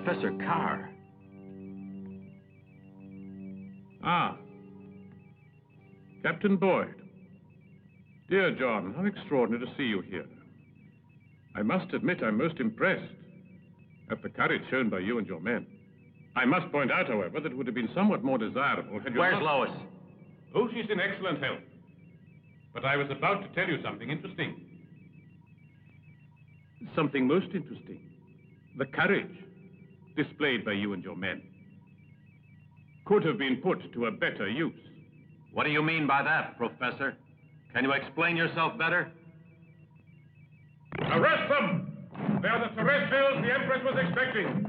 Professor Carr. Ah. Captain Boyd. Dear John, how extraordinary to see you here. I must admit I'm most impressed at the courage shown by you and your men. I must point out, however, that it would have been somewhat more desirable had you Where's not... Lois? Oh, she's in excellent health. But I was about to tell you something interesting. Something most interesting. The courage displayed by you and your men could have been put to a better use. What do you mean by that, Professor? Can you explain yourself better? Arrest them! They are the terrestrials the Empress was expecting.